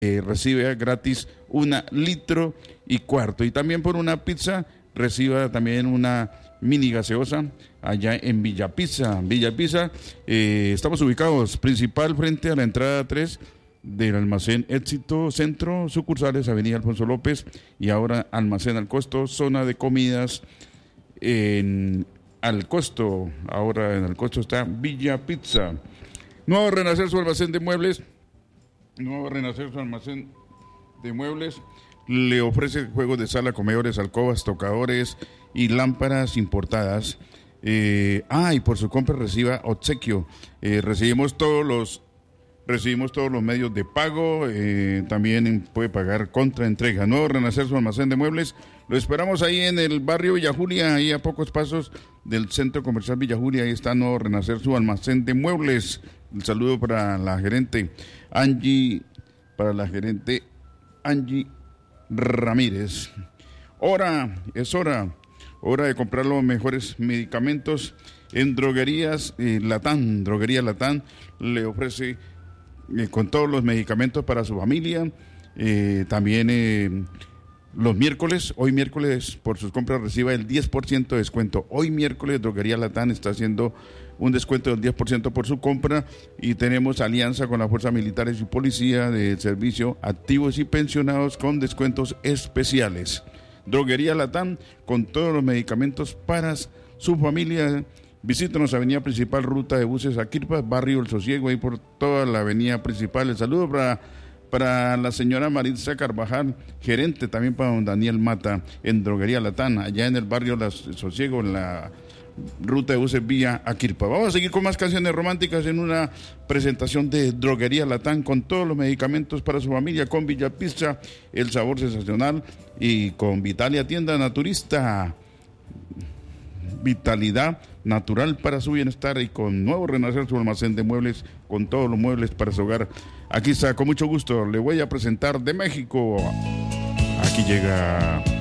recibe gratis 1,4 litros. Y también por una pizza reciba también una mini gaseosa allá en Villa Pizza. Villa Pizza, estamos ubicados principal frente a la entrada 3 del almacén Éxito Centro, sucursales Avenida Alfonso López y ahora almacén Al Costo, zona de comidas en Al Costo. Ahora en Al Costo está Villa Pizza. Nuevo Renacer, su almacén de muebles. Nuevo Renacer, su almacén de muebles. Le ofrece juegos de sala, comedores, alcobas, tocadores y lámparas importadas. Y por su compra reciba obsequio. Recibimos todos los medios de pago. También puede pagar contra entrega. Nuevo Renacer, su almacén de muebles. Lo esperamos ahí en el barrio Villa Julia, ahí a pocos pasos del centro comercial Villa Julia. Ahí está Nuevo Renacer, su almacén de muebles. Un saludo para la gerente Angie Ramírez. Es hora de comprar los mejores medicamentos en Droguerías Latán. Droguería Latán le ofrece con todos los medicamentos para su familia. También hoy miércoles, por sus compras reciba el 10% de descuento. Hoy miércoles Droguería Latán está haciendo un descuento del 10% por su compra y tenemos alianza con las fuerzas militares y policía de servicio, activos y pensionados con descuentos especiales. Droguería Latán con todos los medicamentos para su familia. Visítenos avenida principal, ruta de buses Aquirpa, barrio El Sosiego, ahí por toda la avenida principal. El saludo para la señora Maritza Carvajal, gerente también para don Daniel Mata en Droguería Latán, allá en el barrio El Sosiego, en la ruta de buses vía Aquirpa. Vamos a seguir con más canciones románticas en una presentación de Droguería Latán con todos los medicamentos para su familia, con Villa Pizza, el sabor sensacional, y con Vitalia, tienda naturista, vitalidad natural para su bienestar, y con Nuevo Renacer, su almacén de muebles con todos los muebles para su hogar. Aquí está, con mucho gusto le voy a presentar de México. Aquí llega